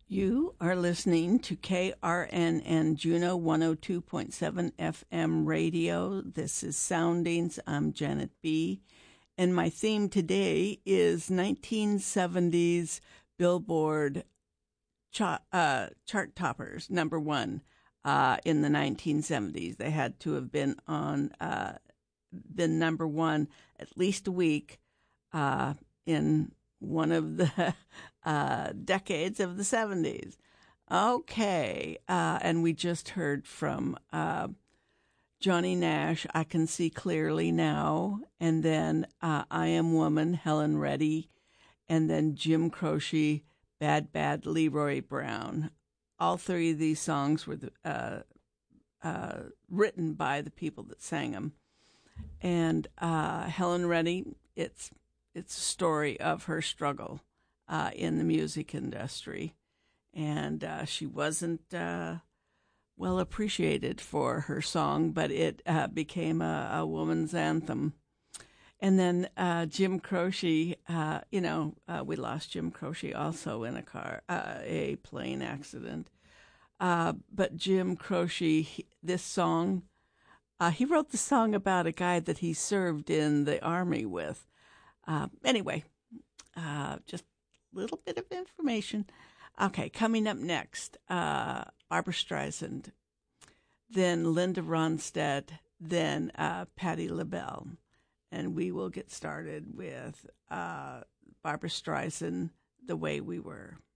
You are listening to KRNN Juno 102.7 FM radio. This is Soundings. I'm Janet B. And my theme today is 1970s Billboard chart toppers, number one in the 1970s. They had to have been number one at least a week in one of the decades of the 70s. Okay, and we just heard from Johnny Nash, I Can See Clearly Now, and then I Am Woman, Helen Reddy, and then Jim Croce, Bad Bad Leroy Brown. All three of these songs were written by the people that sang them. And Helen Reddy, it's a story of her struggle in the music industry. And she wasn't well appreciated for her song, but it became a woman's anthem. And then Jim Croce, we lost Jim Croce also in a plane accident. But Jim Croce, this song, he wrote the song about a guy that he served in the Army with. Anyway, just a little bit of information. Okay, coming up next, Barbra Streisand, then Linda Ronstadt, then Patti LaBelle. And we will get started with Barbra Streisand, The Way We Were.